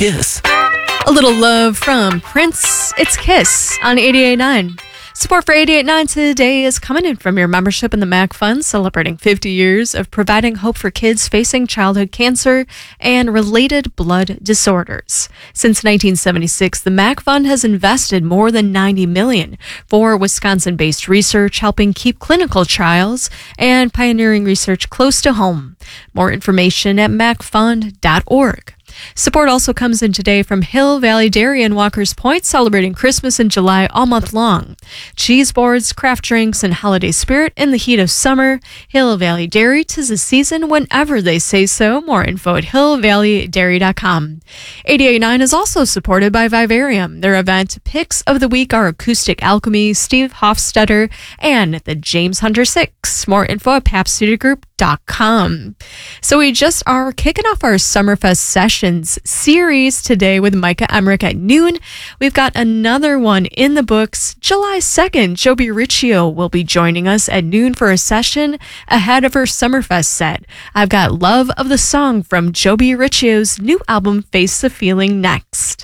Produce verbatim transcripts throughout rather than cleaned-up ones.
Kiss. A little love from Prince. It's Kiss on eighty-eight point nine. Support for eighty-eight point nine today is coming in from your membership in the MAC Fund, celebrating fifty years of providing hope for kids facing childhood cancer and related blood disorders. Since nineteen seventy-six, the MAC Fund has invested more than ninety million dollars for Wisconsin-based research, helping keep clinical trials and pioneering research close to home. More information at mac fund dot org. Support also comes in today from Hill Valley Dairy in Walker's Point, celebrating Christmas in July all month long. Cheese boards, craft drinks, and holiday spirit in the heat of summer. Hill Valley Dairy, 'tis the season whenever they say so. More info at hill valley dairy dot com. eighty-eight point nine is also supported by Vivarium. Their event picks of the week are Acoustic Alchemy, Steve Hofstetter, and the James Hunter Six. More info at pap studio group dot com. So we just are kicking off our Summerfest Sessions series today with Micah Emmerich at noon. We've got another one in the books. July second, Joby Riccio will be joining us at noon for a session ahead of her Summerfest set. I've got Love of the Song from Joby Riccio's new album, Face the Feeling, next.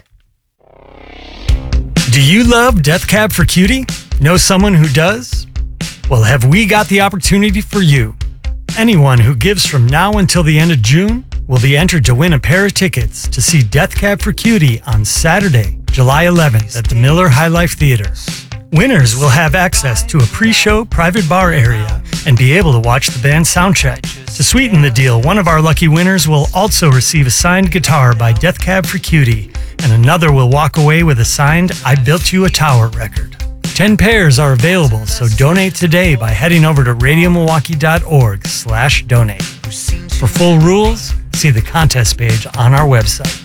Do you love Death Cab for Cutie? Know someone who does? Well, have we got the opportunity for you? Anyone who gives from now until the end of June will be entered to win a pair of tickets to see Death Cab for Cutie on Saturday, July eleventh at the Miller High Life Theater. Winners will have access to a pre-show private bar area and be able to watch the band soundcheck. To sweeten the deal, one of our lucky winners will also receive a signed guitar by Death Cab for Cutie, and another will walk away with a signed I Built You a Tower record. Ten pairs are available, so donate today by heading over to radio milwaukee dot org slash donate. For full rules, see the contest page on our website.